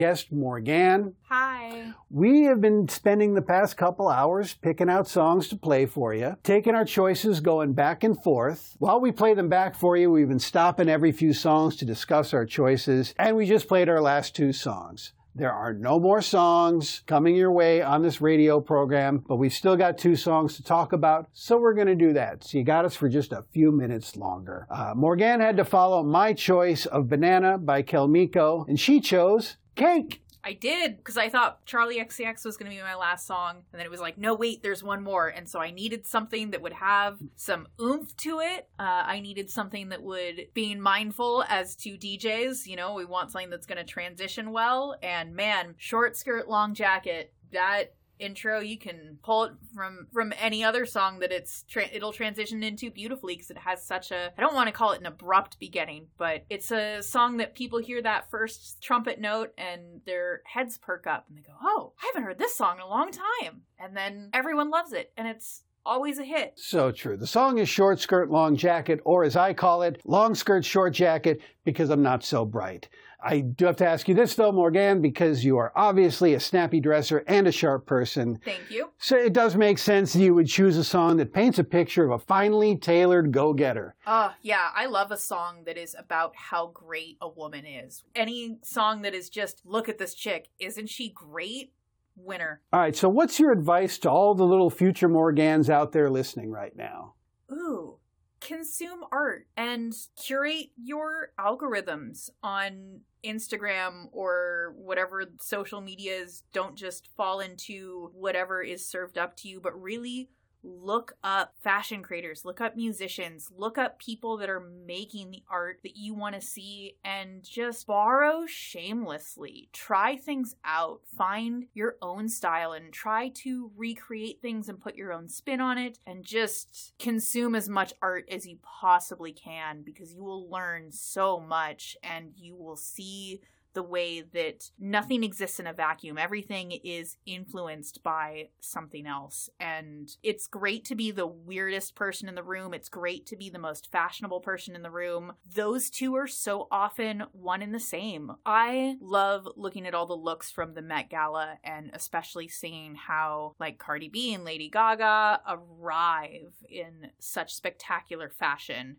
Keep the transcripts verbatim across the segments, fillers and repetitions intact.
Guest Morgan. Hi. We have been spending the past couple hours picking out songs to play for you, taking our choices, going back and forth. While we play them back for you, we've been stopping every few songs to discuss our choices, and we just played our last two songs. There are no more songs coming your way on this radio program, but we've still got two songs to talk about, so we're going to do that. So you got us for just a few minutes longer. Uh, Morgan had to follow my choice of Banana by Kelmiko, and she chose Cake. I did, because I thought Charlie X C X was going to be my last song, and then it was like, no, wait, there's one more, and so I needed something that would have some oomph to it. Uh, I needed something that would, being mindful as two D Js, you know, we want something that's going to transition well, and man, Short Skirt, Long Jacket, that intro, you can pull it from from any other song that it's tra- it'll transition into beautifully, because it has such a, I don't want to call it an abrupt beginning, but it's a song that people hear that first trumpet note and their heads perk up and they go, oh, I haven't heard this song in a long time, and then everyone loves it, and it's always a hit. So true. The song is Short Skirt, Long Jacket, or as I call it, Long Skirt, Short Jacket, because I'm not so bright. I do have to ask you this, though, Morgan, because you are obviously a snappy dresser and a sharp person. Thank you. So it does make sense that you would choose a song that paints a picture of a finely tailored go-getter. Uh, yeah, I love a song that is about how great a woman is. Any song that is just, look at this chick, isn't she great? Winner. All right, so what's your advice to all the little future Morgans out there listening right now? Ooh. Consume art and curate your algorithms on Instagram or whatever social medias. Don't just fall into whatever is served up to you, but really look up fashion creators, look up musicians, look up people that are making the art that you want to see, and just borrow shamelessly. Try things out. Find your own style and try to recreate things and put your own spin on it, and just consume as much art as you possibly can, because you will learn so much and you will see the way that nothing exists in a vacuum. Everything is influenced by something else. And it's great to be the weirdest person in the room. It's great to be the most fashionable person in the room. Those two are so often one and the same. I love looking at all the looks from the Met Gala, and especially seeing how like Cardi B and Lady Gaga arrive in such spectacular fashion.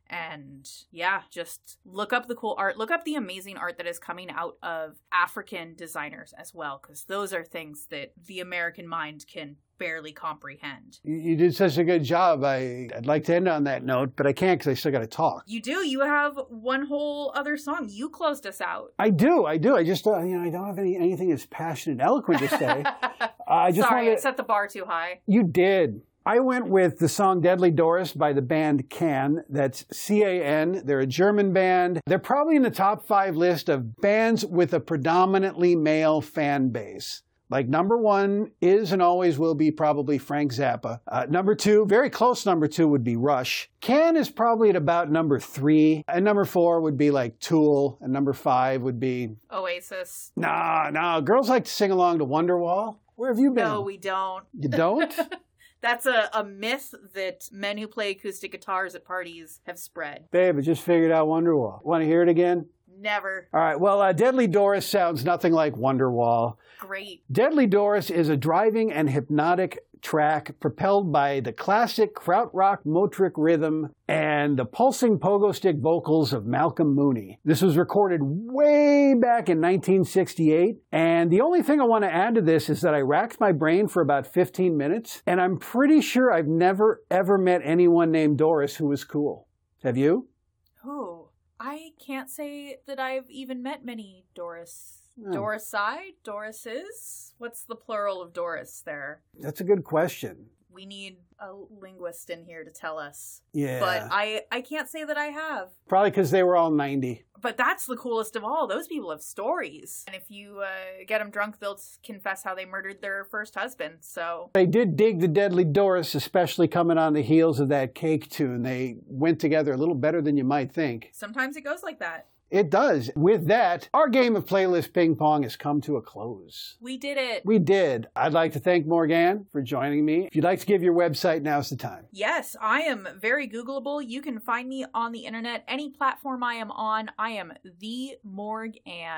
And yeah, just look up the cool art. Look up the amazing art that is coming out of African designers as well, because those are things that the American mind can barely comprehend. You did such a good job. I, I'd like to end on that note, but I can't because I still got to talk. You do. You have one whole other song. You closed us out. I do. I do. I just, uh, you know, I don't have any anything as passionate and eloquent to say. uh, I just Sorry, wanted, I set the bar too high. You did. I went with the song Deadly Doris by the band Can. That's C A N. They're a German band. They're probably in the top five list of bands with a predominantly male fan base. Like number one is and always will be probably Frank Zappa. Uh, number two, very close number two would be Rush. Can is probably at about number three. And number four would be like Tool. And number five would be Oasis. Nah, nah. Girls like to sing along to Wonderwall. Where have you been? No, we don't. You don't? That's a, a myth that men who play acoustic guitars at parties have spread. Babe, I just figured out Wonderwall. Want to hear it again? Never. All right, well, uh, Deadly Doris sounds nothing like Wonderwall. Great. Deadly Doris is a driving and hypnotic track propelled by the classic krautrock motric rhythm and the pulsing pogo stick vocals of Malcolm Mooney. This was recorded way back in nineteen sixty-eight, and the only thing I want to add to this is that I racked my brain for about fifteen minutes, and I'm pretty sure I've never ever met anyone named Doris who was cool. Have you? Oh, I can't say that I've even met many Doris. Oh. Doris-I? Dorises? What's the plural of Doris there? That's a good question. We need a linguist in here to tell us. Yeah. But I, I can't say that I have. Probably because they were all ninety. But that's the coolest of all. Those people have stories. And if you uh, get them drunk, they'll confess how they murdered their first husband. So they did dig the Deadly Doris, especially coming on the heels of that Cake tune. They went together a little better than you might think. Sometimes it goes like that. It does. With that, our game of playlist ping pong has come to a close. We did it. We did. I'd like to thank Morgan for joining me. If you'd like to give your website, now's the time. Yes, I am very Googleable. You can find me on the internet. Any platform I am on, I am the Morgan.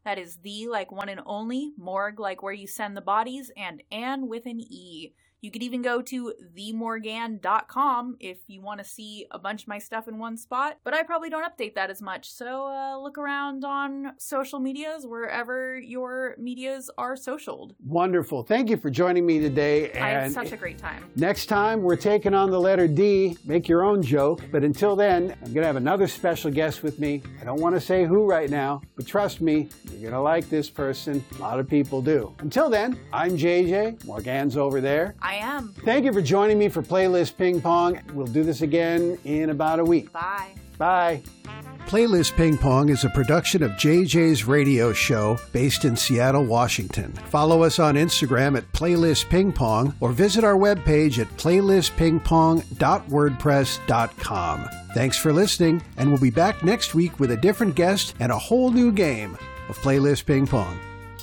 That is the, like one and only, morgue, like where you send the bodies, and Anne with an E. You could even go to the morgan dot com if you want to see a bunch of my stuff in one spot, but I probably don't update that as much, so uh, look around on social medias, wherever your medias are socialed. Wonderful. Thank you for joining me today. And I had such a great time. Next time, we're taking on the letter D. Make your own joke. But until then, I'm going to have another special guest with me. I don't want to say who right now, but trust me, you're going to like this person. A lot of people do. Until then, I'm J J. Morgan's over there. I am. Thank you for joining me for Playlist Ping Pong. We'll do this again in about a week. Bye. Bye. Playlist Ping Pong is a production of J J's Radio Show based in Seattle, Washington. Follow us on Instagram at Playlist Ping Pong or visit our webpage at playlist ping pong dot wordpress dot com. Thanks for listening, and we'll be back next week with a different guest and a whole new game of Playlist Ping Pong.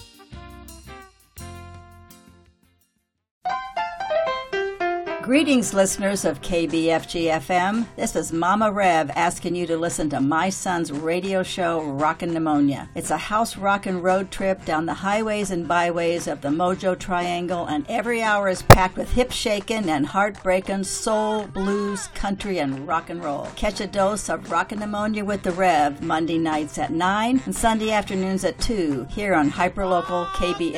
Greetings, listeners of K B F G F M. This is Mama Rev asking you to listen to my son's radio show, Rockin' Pneumonia. It's a house rockin' road trip down the highways and byways of the Mojo Triangle, and every hour is packed with hip-shakin' and heartbreakin' soul, blues, country, and rock and roll. Catch a dose of Rockin' Pneumonia with the Rev Monday nights at nine and Sunday afternoons at two here on hyperlocal K B